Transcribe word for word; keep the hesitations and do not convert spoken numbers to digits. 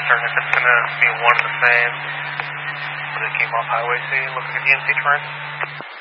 certain if it's going to be one and the same. When they came off Highway C, look at the D N C train.